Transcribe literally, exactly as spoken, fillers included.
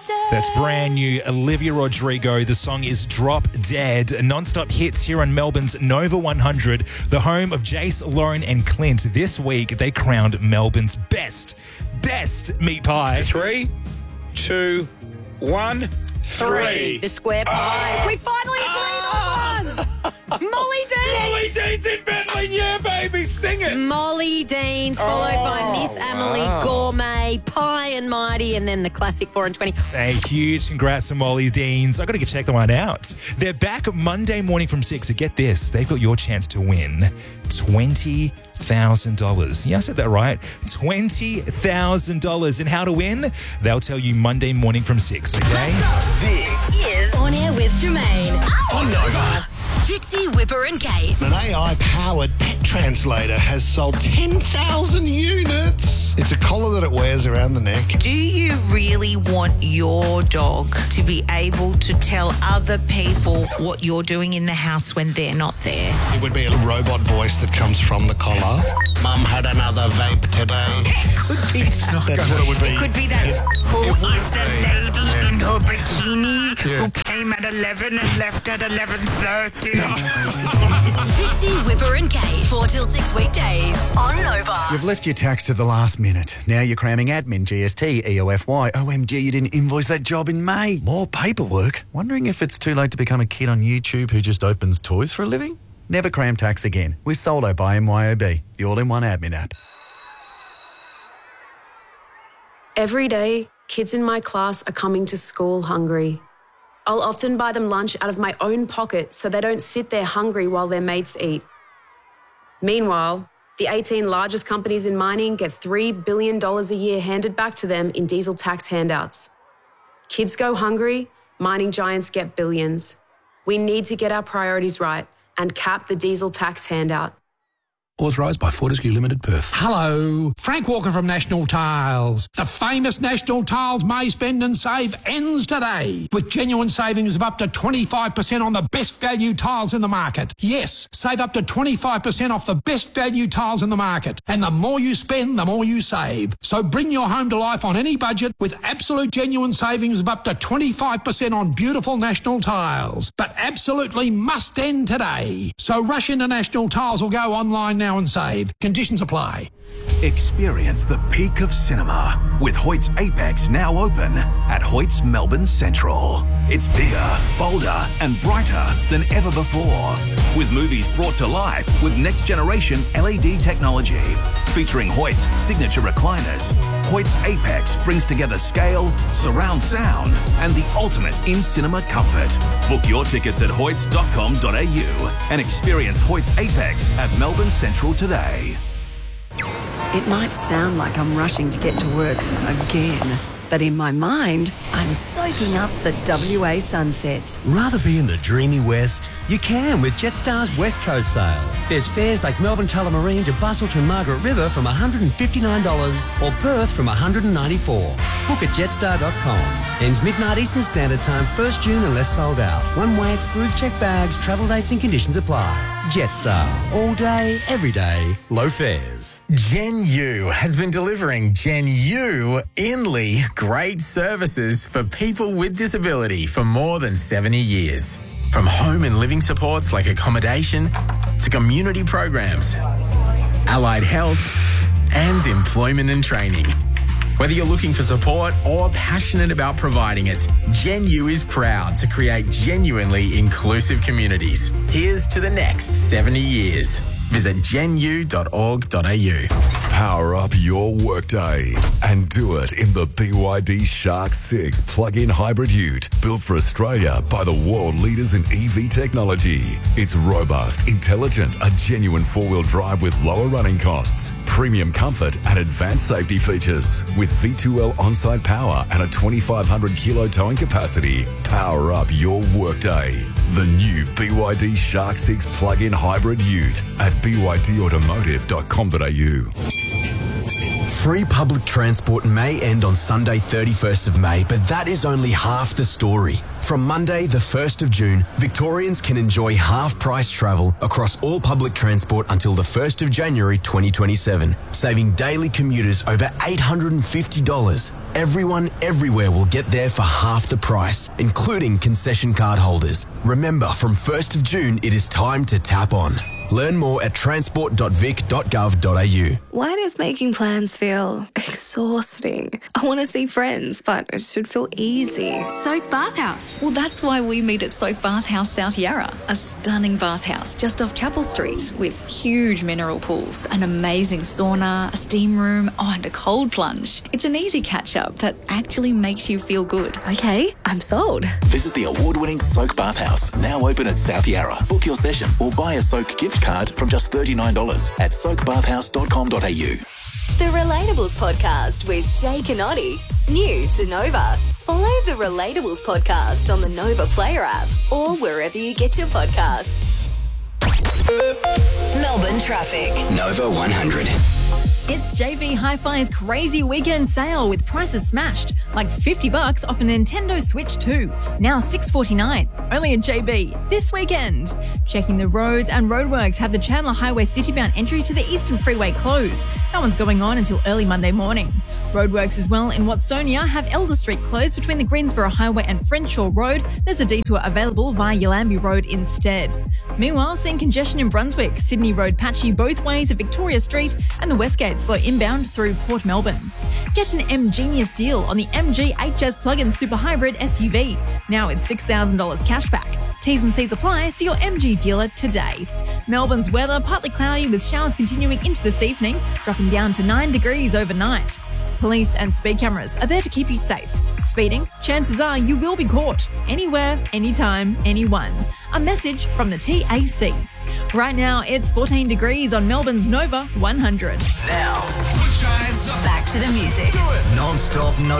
That's brand new Olivia Rodrigo. The song is Drop Dead. Non-stop hits here on Melbourne's Nova one hundred, the home of Jace, Lauren and Clint. This week, they crowned Melbourne's best, best meat pie. Three, two, one, three. The square pie. Oh. We finally agreed on one. Molly Deans. Molly Deans in Bentley, yeah, baby, sing it. Molly Deans, followed Oh, by Miss Emily wow. Gourmet, Pie and Mighty, and then the classic four and twenty. A huge congrats to Molly Deans. I've got to check the one out. They're back Monday morning from six. So get this, they've got your chance to win twenty thousand dollars. Yeah, I said that right. twenty thousand dollars. And how to win? They'll tell you Monday morning from six, okay? This is On Air with Jermaine. on Nova. Fitzy, Whipper and Kate. An A I-powered pet translator has sold ten thousand units. It's a collar that it wears around the neck. Do you really want your dog to be able to tell other people what you're doing in the house when they're not there? It would be a robot voice that comes from the collar. Mum had another vape today. Could be It's not That's what it would be. Could be that. Yeah. Who It is the lady Yeah. in her bikini Yeah. who came at eleven and left at eleven thirty? Fitzy, Whipper and Kate. four till six weekdays on Nova. You've left your tax to the last minute. Now you're cramming admin, G S T, E O F Y. O M G, you didn't invoice that job in May. More paperwork. Wondering if it's too late to become a kid on YouTube who just opens toys for a living? Never cram tax again with Soldo by M Y O B, the all-in-one admin app. Every day, kids in my class are coming to school hungry. I'll often buy them lunch out of my own pocket so they don't sit there hungry while their mates eat. Meanwhile, the eighteen largest companies in mining get three billion dollars a year handed back to them in diesel tax handouts. Kids go hungry, mining giants get billions. We need to get our priorities right and cap the diesel tax handout. Authorised by Fortescue Limited, Perth. Hello, Frank Walker from National Tiles. The famous National Tiles May Spend and Save ends today with genuine savings of up to twenty-five percent on the best value tiles in the market. Yes, save up to twenty-five percent off the best value tiles in the market. And the more you spend, the more you save. So bring your home to life on any budget with absolute genuine savings of up to twenty-five percent on beautiful National Tiles. But absolutely must end today. So rush into National Tiles or go online now and save. Conditions apply. Experience the peak of cinema with Hoyt's Apex now open at Hoyt's Melbourne Central. It's bigger, bolder and brighter than ever before, with movies brought to life with next generation L E D technology. Featuring Hoyt's signature recliners, Hoyt's Apex brings together scale, surround sound and the ultimate in-cinema comfort. Book your tickets at hoyts dot com dot a u and experience Hoyt's Apex at Melbourne Central today. It might sound like I'm rushing to get to work again, but in my mind, I'm soaking up the W A sunset. Rather be in the dreamy West? You can with Jetstar's West Coast sale. There's fares like Melbourne Tullamarine to Busselton Margaret River from one hundred fifty-nine dollars or Perth from one hundred ninety-four dollars. Book at jetstar dot com. Ends midnight Eastern Standard Time, first of June unless sold out. One way excludes checked bags, travel dates and conditions apply. Jetstar. All day, every day, low fares. Gen U has been delivering Gen U Inly great services for people with disability for more than seventy years. From home and living supports like accommodation to community programs, allied health and employment and training. Whether you're looking for support or passionate about providing it, Gen U is proud to create genuinely inclusive communities. Here's to the next seventy years. Visit gen u dot org dot a u. Power up your workday and do it in the B Y D Shark six plug-in hybrid ute, built for Australia by the world leaders in E V technology. It's robust, intelligent, a genuine four-wheel drive with lower running costs, premium comfort and advanced safety features. With V two L on-site power and a twenty-five hundred kilo towing capacity, power up your workday. The new B Y D Shark six plug-in hybrid ute at b y d automotive dot com dot a u. Free public transport may end on Sunday thirty-first of May, but that is only half the story. From Monday the first of June, Victorians can enjoy half-price travel across all public transport until the first of January twenty twenty-seven, saving daily commuters over eight hundred fifty dollars. Everyone everywhere will get there for half the price, including concession card holders. Remember, from first of June, it is time to tap on. Learn more at transport dot vic dot gov dot a u. Why does making plans feel exhausting? I want to see friends, but it should feel easy. Soak Bathhouse. Well, that's why we meet at Soak Bathhouse South Yarra, a stunning bathhouse just off Chapel Street with huge mineral pools, an amazing sauna, a steam room, oh, and a cold plunge. It's an easy catch-up that actually makes you feel good. Okay, I'm sold. Visit the award-winning Soak Bathhouse, now open at South Yarra. Book your session or buy a Soak gift card from just thirty-nine dollars at soak bathhouse dot com dot a u. The Relatables Podcast with Jake and Oddie. New to Nova. Follow the Relatables Podcast on the Nova Player app or wherever you get your podcasts. Melbourne traffic. Nova one hundred. It's J B Hi-Fi's crazy weekend sale with prices smashed, like fifty bucks off a Nintendo Switch two, now six forty-nine, only at J B this weekend. Checking the roads, and roadworks have the Chandler Highway citybound entry to the Eastern Freeway closed. That one's going on until early Monday morning. Roadworks as well in Watsonia have Elder Street closed between the Greensboro Highway and Frenshaw Road. There's a detour available via Yallambee Road instead. Meanwhile, seeing congestion in Brunswick, Sydney Road patchy both ways at Victoria Street, and the Westgate slow inbound through Port Melbourne. Get an M-Genius deal on the M G H S plug-in super hybrid S U V. Now it's six thousand dollars cashback. T's and C's apply, see your M G dealer today. Melbourne's weather, partly cloudy with showers continuing into this evening, dropping down to nine degrees overnight. Police and speed cameras are there to keep you safe. Speeding, chances are you will be caught. Anywhere, anytime, anyone. A message from the T A C. Right now, it's fourteen degrees on Melbourne's Nova one hundred. Now, back to the music. non-stop Nova